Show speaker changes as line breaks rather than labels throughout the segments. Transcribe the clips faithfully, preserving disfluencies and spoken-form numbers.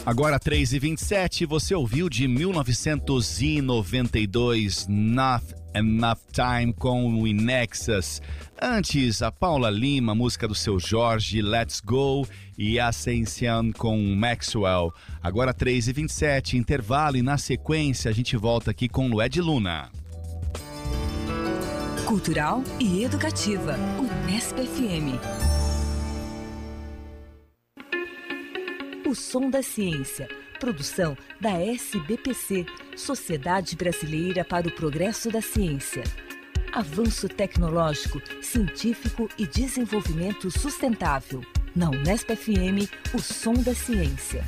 Agora três e vinte e sete, você ouviu de mil novecentos e noventa e dois Not Enough Time com o Inexus. Antes, a Paula Lima, música do Seu Jorge, Let's Go, e Ascension com Maxwell. Agora três e vinte e sete, intervalo, e na sequência a gente volta aqui com Lued Luna.
Cultural e educativa, Unesp F M. O Som da Ciência, produção da S B P C, Sociedade Brasileira para o Progresso da Ciência. Avanço tecnológico, científico e desenvolvimento sustentável. Na Unesp F M, o Som da Ciência.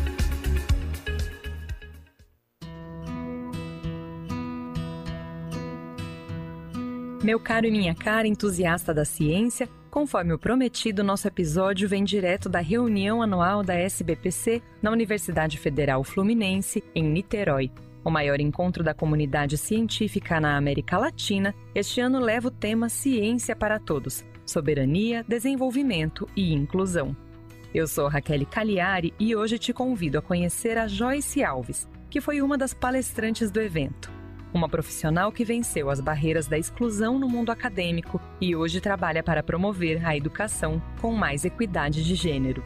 Meu caro e minha cara entusiasta da ciência, conforme o prometido, nosso episódio vem direto da reunião anual da S B P C na Universidade Federal Fluminense, em Niterói. O maior encontro da comunidade científica na América Latina, este ano leva o tema Ciência para Todos, Soberania, Desenvolvimento e Inclusão. Eu sou Raquel Cagliari e hoje te convido a conhecer a Joyce Alves, que foi uma das palestrantes do evento. Uma profissional que venceu as barreiras da exclusão no mundo acadêmico e hoje trabalha para promover a educação com mais equidade de gênero.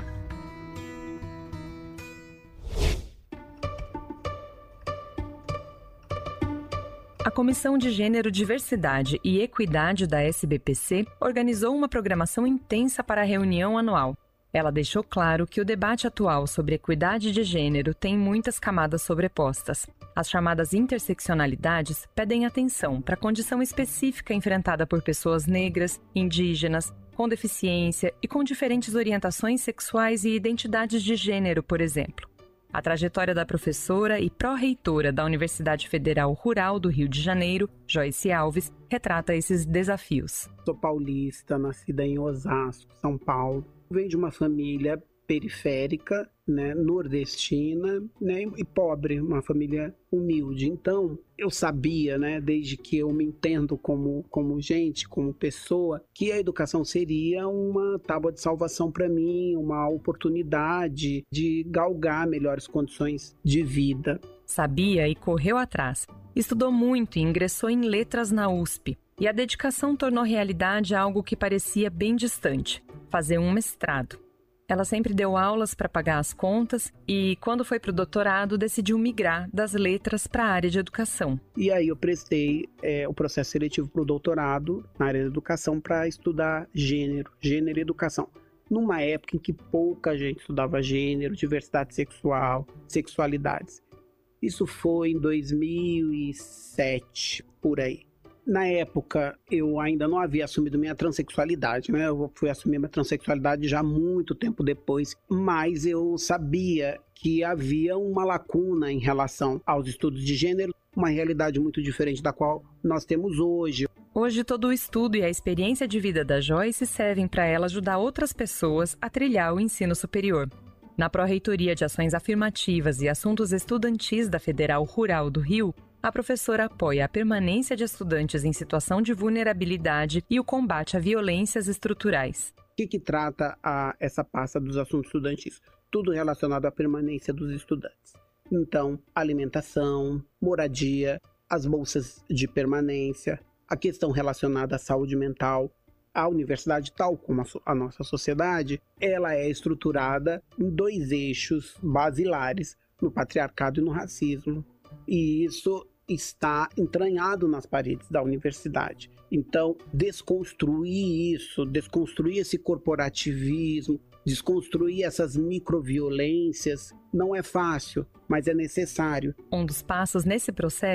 A Comissão de Gênero, Diversidade e Equidade da S B P C organizou uma programação intensa para a reunião anual. Ela deixou claro que o debate atual sobre equidade de gênero tem muitas camadas sobrepostas. As chamadas interseccionalidades pedem atenção para a condição específica enfrentada por pessoas negras, indígenas, com deficiência e com diferentes orientações sexuais e identidades de gênero, por exemplo. A trajetória da professora e pró-reitora da Universidade Federal Rural do Rio de Janeiro, Joyce Alves, retrata esses desafios.
Sou paulista, nascida em Osasco, São Paulo. Venho de uma família periférica, né, nordestina, né, e pobre, uma família humilde. Então, eu sabia, né, desde que eu me entendo como, como gente, como pessoa, que a educação seria uma tábua de salvação para mim, uma oportunidade de galgar melhores condições de vida.
Sabia e correu atrás. Estudou muito e ingressou em letras na U S P. E a dedicação tornou realidade algo que parecia bem distante: fazer um mestrado. Ela sempre deu aulas para pagar as contas e, quando foi para o doutorado, decidiu migrar das letras para a área de educação.
E aí eu prestei é, o processo seletivo para o doutorado na área de educação para estudar gênero, gênero e educação. Numa época em que pouca gente estudava gênero, diversidade sexual, sexualidades. Isso foi em dois mil e sete, por aí. Na época, eu ainda não havia assumido minha transexualidade, né? Eu fui assumir minha transexualidade já muito tempo depois, mas eu sabia que havia uma lacuna em relação aos estudos de gênero, uma realidade muito diferente da qual nós temos hoje.
Hoje, todo o estudo e a experiência de vida da Joyce servem para ela ajudar outras pessoas a trilhar o ensino superior. Na Pró-Reitoria de Ações Afirmativas e Assuntos Estudantis da Federal Rural do Rio, a professora apoia a permanência de estudantes em situação de vulnerabilidade e o combate a violências estruturais.
O que, que trata a, essa pasta dos assuntos estudantis? Tudo relacionado à permanência dos estudantes. Então, alimentação, moradia, as bolsas de permanência, a questão relacionada à saúde mental. A universidade, tal como a, so- a nossa sociedade, ela é estruturada em dois eixos basilares, no patriarcado e no racismo. E isso está entranhado nas paredes da universidade. Então, desconstruir isso, desconstruir esse corporativismo, desconstruir essas microviolências, não é fácil, mas é necessário.
Um dos passos nesse processo